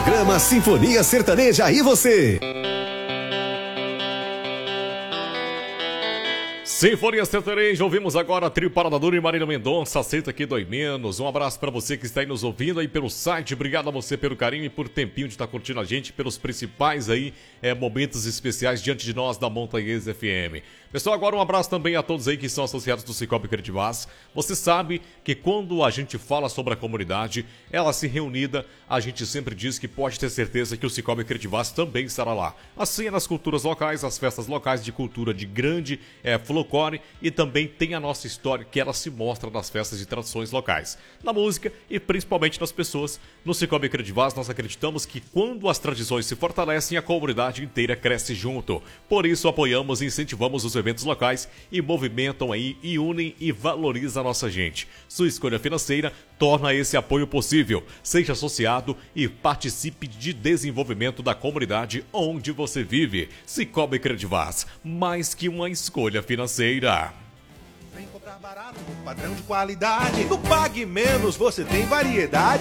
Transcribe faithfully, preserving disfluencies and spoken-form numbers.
Programa Sinfonia Sertaneja e você. Sinfonia Sertaneja, ouvimos agora a Trio Parada Dura e Marília Mendonça, aceita aqui dói menos. Um abraço pra você que está aí nos ouvindo aí pelo site, obrigado a você pelo carinho e por tempinho de estar curtindo a gente, pelos principais aí é, momentos especiais diante de nós da Montanhês F M. Pessoal, agora um abraço também a todos aí que são associados do Cicobi Cretivaz. Você sabe que quando a gente fala sobre a comunidade, ela se reunida, a gente sempre diz que pode ter certeza que o Cicobi Cretivaz também estará lá. Assim é nas culturas locais, as festas locais de cultura de grande é, folclore e também tem a nossa história que ela se mostra nas festas de tradições locais. Na música e principalmente nas pessoas. No Cicobi Cretivaz nós acreditamos que quando as tradições se fortalecem, a comunidade inteira cresce junto. Por isso apoiamos e incentivamos os eventos locais e movimentam aí e unem e valorizam a nossa gente. Sua escolha financeira torna esse apoio possível. Seja associado e participe de desenvolvimento da comunidade onde você vive. Cicobi Cretivaz, mais que uma escolha financeira. Vem comprar barato, padrão de qualidade. No Pague Menos você tem variedade.